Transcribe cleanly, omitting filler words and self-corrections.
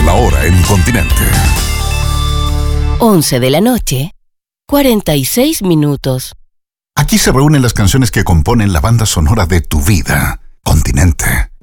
la hora en Continente. 11 de la noche, 46 minutos. Aquí se reúnen las canciones que componen la banda sonora de tu vida. Continente.